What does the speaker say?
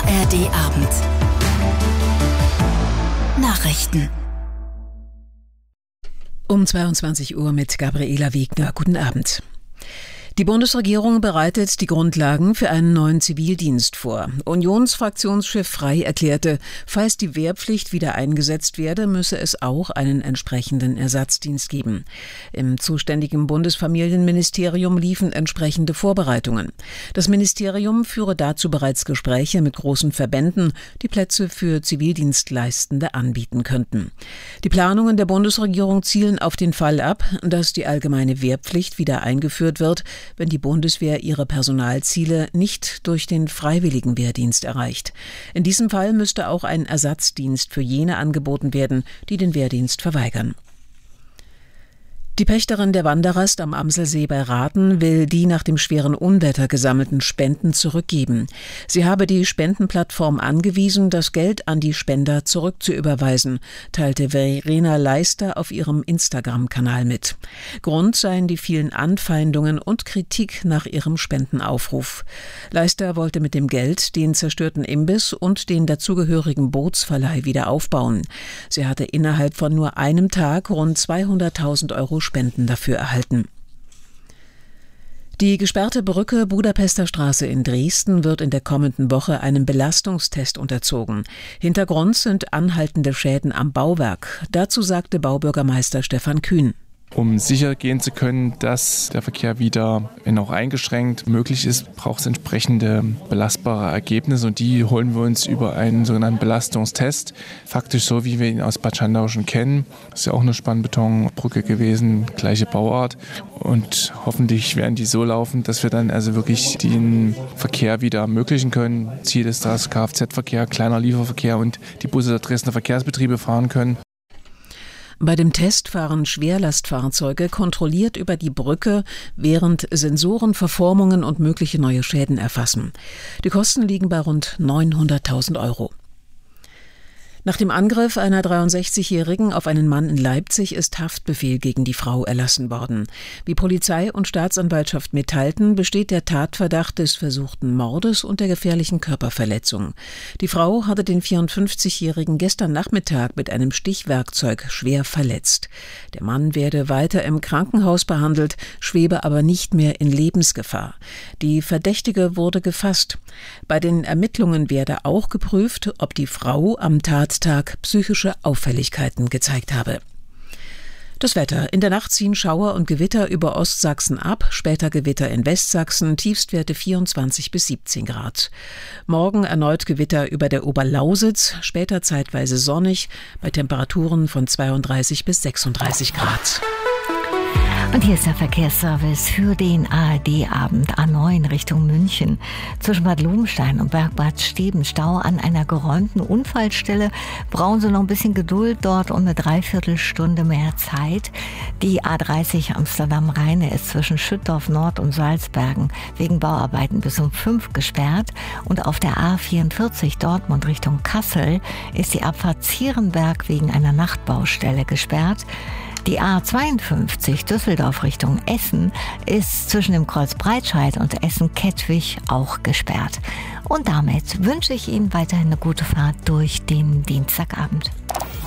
ARD Abend. Nachrichten. Um 22 Uhr mit Gabriela Wegner. Guten Abend. Die Bundesregierung bereitet die Grundlagen für einen neuen Zivildienst vor. Unionsfraktionschef Frey erklärte, falls die Wehrpflicht wieder eingesetzt werde, müsse es auch einen entsprechenden Ersatzdienst geben. Im zuständigen Bundesfamilienministerium liefen entsprechende Vorbereitungen. Das Ministerium führe dazu bereits Gespräche mit großen Verbänden, die Plätze für Zivildienstleistende anbieten könnten. Die Planungen der Bundesregierung zielen auf den Fall ab, dass die allgemeine Wehrpflicht wieder eingeführt wird, wenn die Bundeswehr ihre Personalziele nicht durch den freiwilligen Wehrdienst erreicht. In diesem Fall müsste auch ein Ersatzdienst für jene angeboten werden, die den Wehrdienst verweigern. Die Pächterin der Wanderrast am Amselsee bei Rathen will die nach dem schweren Unwetter gesammelten Spenden zurückgeben. Sie habe die Spendenplattform angewiesen, das Geld an die Spender zurückzuüberweisen, teilte Verena Leister auf ihrem Instagram-Kanal mit. Grund seien die vielen Anfeindungen und Kritik nach ihrem Spendenaufruf. Leister wollte mit dem Geld den zerstörten Imbiss und den dazugehörigen Bootsverleih wieder aufbauen. Sie hatte innerhalb von nur einem Tag rund 200.000 Euro Spenden dafür erhalten. Die gesperrte Brücke Budapester Straße in Dresden wird in der kommenden Woche einem Belastungstest unterzogen. Hintergrund sind anhaltende Schäden am Bauwerk. Dazu sagte Baubürgermeister Stefan Kühn. Um sicher gehen zu können, dass der Verkehr wieder, wenn auch eingeschränkt, möglich ist, braucht es entsprechende belastbare Ergebnisse und die holen wir uns über einen sogenannten Belastungstest. Faktisch so, wie wir ihn aus Bad Schandau schon kennen. Das ist ja auch eine Spannbetonbrücke gewesen, gleiche Bauart und hoffentlich werden die so laufen, dass wir dann also wirklich den Verkehr wieder ermöglichen können. Ziel ist, dass Kfz-Verkehr, kleiner Lieferverkehr und die Busse der Dresdner Verkehrsbetriebe fahren können. Bei dem Test fahren Schwerlastfahrzeuge kontrolliert über die Brücke, während Sensoren Verformungen und mögliche neue Schäden erfassen. Die Kosten liegen bei rund 900.000 Euro. Nach dem Angriff einer 63-Jährigen auf einen Mann in Leipzig ist Haftbefehl gegen die Frau erlassen worden. Wie Polizei und Staatsanwaltschaft mitteilten, besteht der Tatverdacht des versuchten Mordes und der gefährlichen Körperverletzung. Die Frau hatte den 54-Jährigen gestern Nachmittag mit einem Stichwerkzeug schwer verletzt. Der Mann werde weiter im Krankenhaus behandelt, schwebe aber nicht mehr in Lebensgefahr. Die Verdächtige wurde gefasst. Bei den Ermittlungen werde auch geprüft, ob die Frau am Tattag psychische Auffälligkeiten gezeigt habe. Das Wetter. In der Nacht ziehen Schauer und Gewitter über Ostsachsen ab, später Gewitter in Westsachsen, Tiefstwerte 24 bis 17 Grad. Morgen erneut Gewitter über der Oberlausitz, später zeitweise sonnig, bei Temperaturen von 32 bis 36 Grad. Und hier ist der Verkehrsservice für den ARD-Abend A9 Richtung München. Zwischen Bad Lobenstein und Bergbad Stebenstau an einer geräumten Unfallstelle brauchen Sie noch ein bisschen Geduld dort und eine Dreiviertelstunde mehr Zeit. Die A30 Amsterdam-Rheine ist zwischen Schüttorf Nord und Salzbergen wegen Bauarbeiten bis um 5 gesperrt. Und auf der A44 Dortmund Richtung Kassel ist die Abfahrt Zierenberg wegen einer Nachtbaustelle gesperrt. Die A52 Düsseldorf Richtung Essen ist zwischen dem Kreuz Breitscheid und Essen-Kettwig auch gesperrt. Und damit wünsche ich Ihnen weiterhin eine gute Fahrt durch den Dienstagabend.